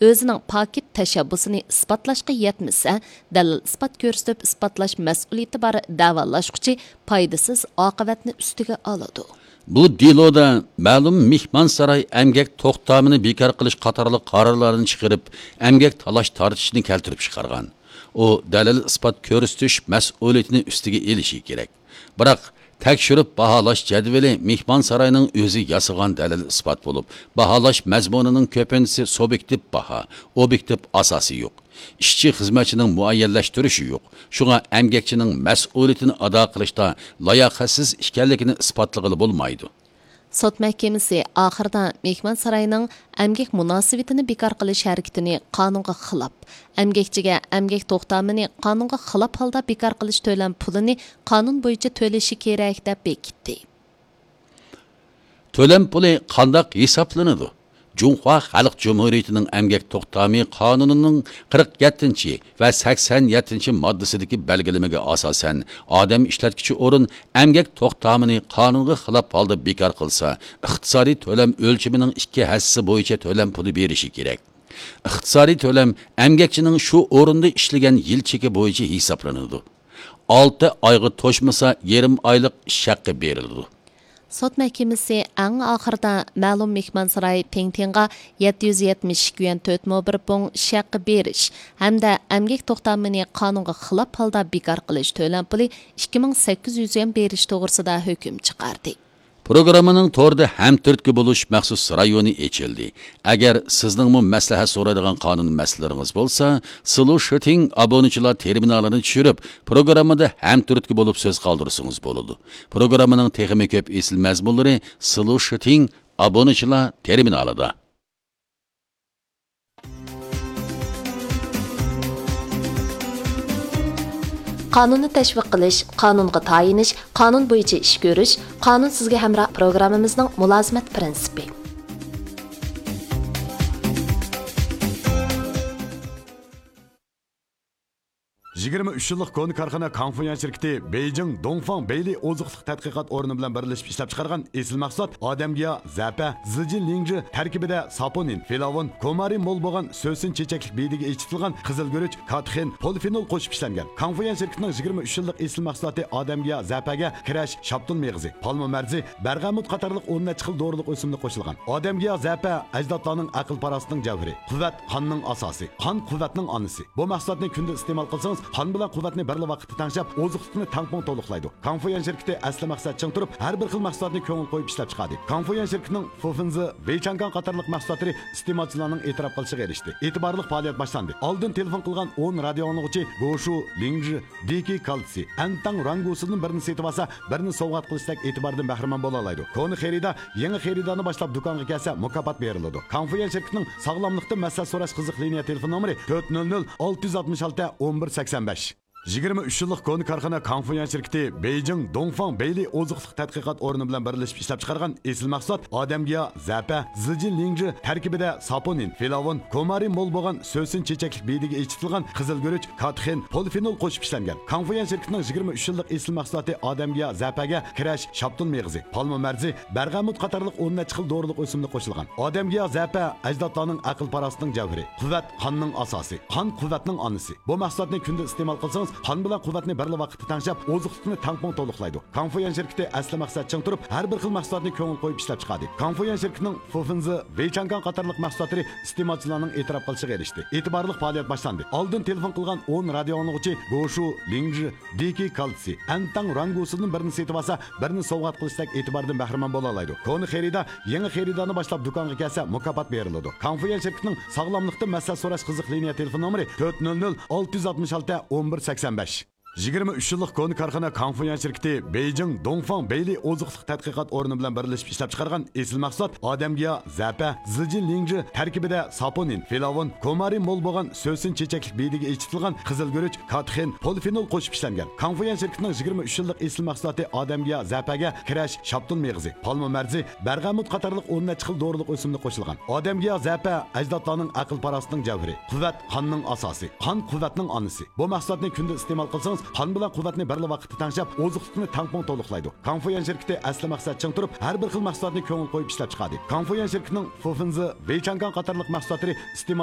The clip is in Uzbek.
o'zining pakit tashabbusini isbotlashga yetmasa, dalil isbot ko'rsatib isbotlash mas'uliyati bor da'volashquchi foydasiz oqibatni ustiga oladi. Bu deloda ma'lum mehmonsaroy emgak to'xtamini bekor qilish qatorli qarorlarni chiqarib, emgak talash tortishni keltirib chiqargan. O dalil isbot ko'rsatish mas'uliyatini ustiga elishi kerak. Biroq tekshirib baholash jadvali mehmonsaroyning o'zi yasagan dalil isbot bo'lib, baholash mazmunining ko'pincha subyektiv baho, obyektiv asosi yo'q. İşçi xizmatchining muayyanlashtirishi yo'q. Shunga emgakchining mas'uliyatini ado qilishda layoqatsiz ekanligini isbotlag'ili bo'lmaydi. Sot mahkamasi oxirida mehmon saroyining emgak munosabatini bekor qilish harakatini qonunga xilof, emgakchiga emgak to'xtamini qonunga xilof holda bekor qilish to'lam pulini qonun bo'yicha to'lashi kerak deb bekitdi. To'lam puli qandoq hisoblanadi? Cumhuriyet Halk Cumhuriyeti'nin emgak to'xtami kanununun 47. ve 87. maddesideki belgelemege asasen adam işletkiçi orun emgak to'xtamini kanunga xilaf holda bekor qilsa, iqtisodiy to'lam o'lchamining 2 hassasi bo'yicha to'lam puli berishi kerak. İqtisodiy to'lam emgakchining shu o'rinda ishlagan yil cheki bo'yicha hisoblanadi. 6 oyga to'shmasa yarim oylik ish haqqi beriladi. Sot mahkamasi eng oxirida ma'lum mehmonsaroy Pengtenga 772 yuan 4.1 pung shaqi berish hamda emgak to'xtamini qonunga xilof holda bekor qilish to'lam puli 2800 yuan berish to'g'risida hukm chiqardi. Programmaning to'rda ham turtki bo'lish maxsus rayoni ochildi. Agar sizning mu maslahat so'raydigan qonun masalalaringiz bo'lsa, Slow Shooting obunachilar terminalini tushirib, programmada ham turtki bo'lib so'z qoldirsangiz bo'ladi. Programmaning texnik ko'p esil mazmunlari Slow Shooting obunachilar terminalida. Qonunni tashviq qilish, qonunga tayinish, qonun bo'yicha ish ko'rish, qonun sizga hamroh programmamizning mulozimat prinsipi. Yigirma 3 yillik koni korxona Konfuyan şirketi Beijing Dongfang Beyli oziqliq tadqiqot o'rni bilan birlashib ishlab chiqargan esil mahsulot odamga zapa, zijin lingji tarkibida saponin, filavon, komarin mo'l bo'lgan so'sin chechaklik beydiga echitilgan qizil guruch, katxin, polifenol qo'shib ishlangan. Konfuyan shirketining 23 yillik esil mahsuloti odamga zapaga kirash, shaptun meg'izi, palma marzi, bergamot qatorliq 10 xil dorilik o'simlik qo'shilgan. Odamga zapa ajdodlarning aql parasining javhari, quvvat qonning asosi, qon quvvatning onasi. Bu mahsulotni kunda iste'mol qilsangiz qon bilan quvvatni bir vaqtda tanshab, oziqlikni tampon to'liqlaydi. Konfuyan shirkati asli maqsad ching turib, har bir xil mahsulotni ko'ngil qo'yib ishlab chiqadi. Konfuyan shirkatining Fufinzi, Beychangan qatorliq mahsulotlari iste'molchilarning e'tirof qilishiga erishdi. E'tiborli faoliyat boshlandi. Oldin telefon qilgan 10 radio anglag'uchi Goshu, Lingji, Diki Kalsi, Antang Rangusining birini setib olsa, birini sovg'at qilishdak e'tibordan bahramand bo'la oladi. Koni xarida, yangi xaridani boshlab do'konga kelsa, mukofot beriladi. Konfuyan shirkatining sog'lomlikda masala so'rash qiziq liniya telefon nomeri 400 666 1185. 23 yillik koni korxona Konfuyan shirkati Beijing Dongfang Beyli oziqliq tadqiqot o'rni bilan birlashib ishlab chiqargan esil mahsulot odamga zapa, zijin lingji tarkibida saponin, filavon, komarin mo'l bo'lgan so'sin chechaklik beydiga echitilgan qizil guruch, katxin, polifenol qo'shib ishlangan. Konfuyan shirkatining 23 yillik esil mahsuloti odamga zapaga kirash, shaptun meg'izi, palma marzi, bergamot qatorliq 10 xil dorilik o'simlik qo'shilgan. Odamga zapa ajdodlarning aql parasining javhari, quvvat qonning asosi, qon quvvatning onasi. Bu mahsulotni kunda iste'mol qilsangiz qon bilan quvvatni bir vaqtda tanshab, oziqlikni tampon to'liqlaydi. Konfuyan shirkati asli maqsad ching turib, har bir xil mahsulotni ko'ngil qo'yib ishlab chiqadi. Konfuyan shirkatining Fufinzi, Beychangan qatorliq mahsulotlari iste'molchilarning e'tirof qilishiga erishdi. E'tiborli faoliyat boshlandi. Oldin telefon qilgan 10 radio anglag'uchi Goshu, Lingji, Diki Kalsi, Antang Rangusining birini setib olsa, birini sovg'at qilishdak e'tibordan bahramand bo'la oladi. Koni xarida, yangi xaridani boshlab do'konga kelsa, mukofot beriladi. Konfuyan shirkatining sog'lomlikda masala so'rash qiziq liniya telefon nomeri 400 666 1185. 23 yillik koni korxona Konfuyan shirkati Beijing Dongfang Beyli oziqliq tadqiqot o'rni bilan birlashib ishlab chiqargan esil mahsulot odamga zapa, zijin lingji tarkibida saponin, filavon, komarin mo'l bo'lgan so'sin chechaklik beydiga echitilgan qizil guruch, katxin, polifenol qo'shib ishlangan. Konfuyan shirkatining 23 yillik esil mahsuloti odamga zapaga kirash, shaptun meg'izi, palma marzi, bergamot qatorliq 10 xil dorilik o'simlik qo'shilgan. Odamga zapa ajdodlarning aql parasining javhari, quvvat qonning asosi, qon quvvatning onasi. Bu mahsulotni kunda iste'mol qilsangiz qon bilan quvvatni bir vaqtda tanshab, oziqlikni tampon to'liqlaydi. Konfuyan shirkati asli maqsad ching turib, har bir xil mahsulotni ko'ngil qo'yib ishlab chiqadi. Konfuyan shirkatining Fufinzi, Beychangan qatorliq mahsulotlari iste'mol